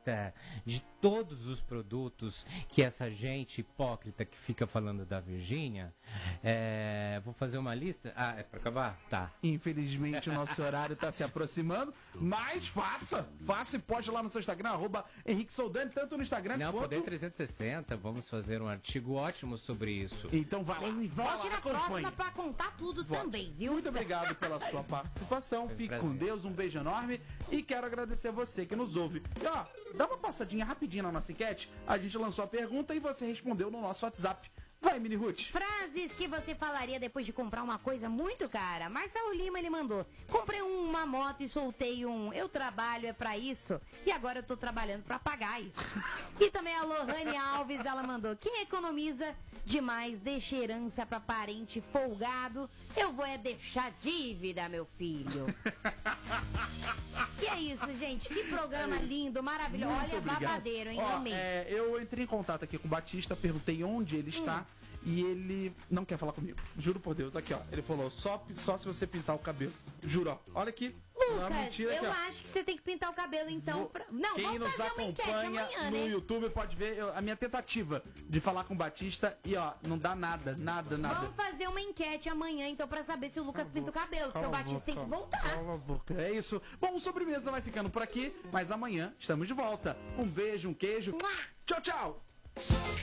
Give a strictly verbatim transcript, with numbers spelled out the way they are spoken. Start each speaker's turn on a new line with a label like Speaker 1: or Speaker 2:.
Speaker 1: lista de todos os produtos que essa gente hipócrita que fica falando da Virgínia. É, vou fazer uma lista. Ah, é pra acabar? Tá.
Speaker 2: Infelizmente o nosso horário tá se aproximando, mas faça! Faça e poste lá no seu Instagram, arroba Henrique Soldani, tanto no Instagram
Speaker 1: Não,
Speaker 2: quanto...
Speaker 1: Poder trezentos e sessenta, vamos fazer um artigo ótimo sobre isso.
Speaker 2: Então vai lá.
Speaker 3: E volte na
Speaker 2: acompanhe.
Speaker 3: próxima pra contar tudo
Speaker 2: Volte.
Speaker 3: também, viu?
Speaker 2: Muito obrigado pela sua participação,
Speaker 1: Foi um
Speaker 2: fique
Speaker 1: prazer.
Speaker 2: com Deus, um beijo enorme e quero agradecer a você que nos ouve. E ó, dá uma passadinha rapidinho na nossa enquete, a gente lançou a pergunta e você respondeu no nosso WhatsApp. Vai, Mini Ruth.
Speaker 3: Frases que você falaria depois de comprar uma coisa muito cara. Marcelo Lima, ele mandou: comprei uma moto e soltei um eu trabalho é pra isso e agora eu tô trabalhando pra pagar isso. E também a Lohane Alves, ela mandou: quem economiza demais deixa herança pra parente folgado, eu vou é deixar dívida, meu filho. E é isso, gente, que programa lindo, maravilhoso.
Speaker 2: Muito
Speaker 3: Olha,
Speaker 2: obrigado.
Speaker 3: babadeiro, hein?
Speaker 2: Ó,
Speaker 3: Amei.
Speaker 2: é, eu entrei em contato aqui com o Batista, perguntei onde ele está
Speaker 3: Hum.
Speaker 2: e ele não quer falar comigo. Juro por Deus, aqui ó. Ele falou, só, só se você pintar o cabelo. Juro, ó. Olha aqui. Não é
Speaker 3: Lucas,
Speaker 2: mentira aqui,
Speaker 3: eu
Speaker 2: ó.
Speaker 3: acho que você tem que pintar o cabelo então.
Speaker 2: Vou-
Speaker 3: Pra... Não,
Speaker 2: Quem
Speaker 3: vamos
Speaker 2: nos
Speaker 3: fazer uma enquete
Speaker 2: acompanha
Speaker 3: amanhã,
Speaker 2: no
Speaker 3: né?
Speaker 2: YouTube pode ver eu- a minha tentativa de falar com o Batista e ó, não dá nada, nada, nada.
Speaker 3: Vamos fazer uma enquete amanhã, então, pra saber se o Lucas pinta o cabelo, porque o
Speaker 2: Cala a
Speaker 3: Batista tem que
Speaker 2: boca,
Speaker 3: voltar.
Speaker 2: cala a boca. É isso. Bom, o Sobremesa vai ficando por aqui, mas amanhã estamos de volta. Um beijo, um queijo.
Speaker 3: Mua!
Speaker 2: Tchau, tchau.